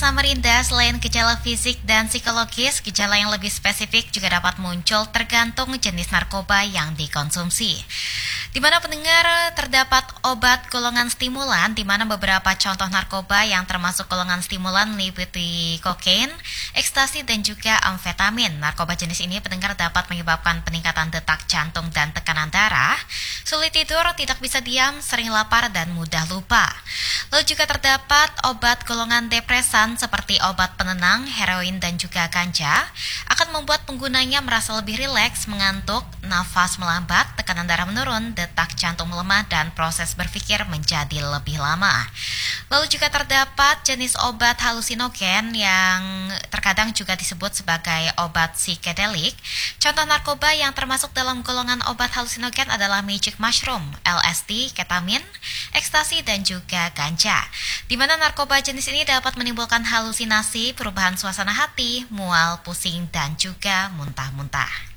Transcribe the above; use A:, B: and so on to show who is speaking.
A: Samarinda, selain gejala fisik dan psikologis, gejala yang lebih spesifik juga dapat muncul tergantung jenis narkoba yang dikonsumsi. Di mana pendengar terdapat obat golongan stimulan, di mana beberapa contoh narkoba yang termasuk golongan stimulan meliputi kokain, ekstasi, dan juga amfetamin. Narkoba jenis ini pendengar dapat menyebabkan peningkatan detak jantung dan tekanan darah, sulit tidur, tidak bisa diam, sering lapar, dan mudah lupa. Lalu juga terdapat obat golongan depresan seperti obat penenang, heroin, dan juga ganja akan membuat penggunanya merasa lebih rileks, mengantuk, nafas melambat, tekanan darah menurun, detak jantung melemah, dan proses berpikir menjadi lebih lama. Lalu juga terdapat jenis obat halusinogen yang terkadang juga disebut sebagai obat psikedelik. Contoh narkoba yang termasuk dalam golongan obat halusinogen adalah magic mushroom, LSD, ketamin, ekstasi, dan juga ganja. Di mana narkoba jenis ini dapat menimbulkan halusinasi, perubahan suasana hati, mual, pusing, dan juga muntah-muntah.